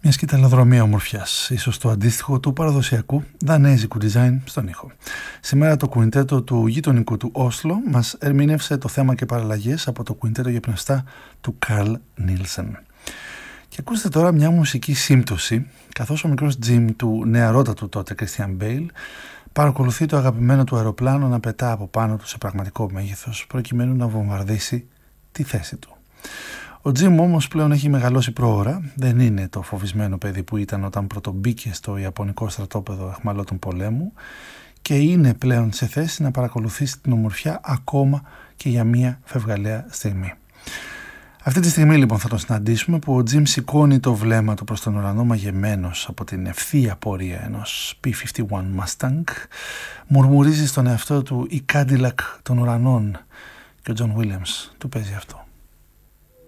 Μια σκηταλοδρομία ομορφιάς, ίσως το αντίστοιχο του παραδοσιακού δανέζικου design στον ήχο. Σήμερα το κουιντέτο του γειτονικού του Όσλο μας ερμήνευσε το θέμα και παραλλαγές από το κουιντέτο για πνευστά του Καρλ Νίλσεν. Και ακούστε τώρα μια μουσική σύμπτωση, καθώς ο μικρός Τζιμ του νεαρότατου τότε Christian Bale παρακολουθεί το αγαπημένο του αεροπλάνο να πετά από πάνω του σε πραγματικό μέγεθος προκειμένου να βομβαρδίσει τη θέση του. Ο Τζιμ όμως πλέον έχει μεγαλώσει πρόωρα, δεν είναι το φοβισμένο παιδί που ήταν όταν πρωτομπήκε στο Ιαπωνικό στρατόπεδο αιχμαλώτων πολέμου και είναι πλέον σε θέση να παρακολουθήσει την ομορφιά ακόμα και για μία φευγαλαία στιγμή. Αυτή τη στιγμή λοιπόν θα τον συναντήσουμε που ο Τζιμ σηκώνει το βλέμμα του προς τον ουρανό μαγεμένος από την ευθεία πορεία ενός P-51 Mustang, μουρμουρίζει στον εαυτό του η Cadillac των ουρανών και ο John Williams του παίζει αυτό.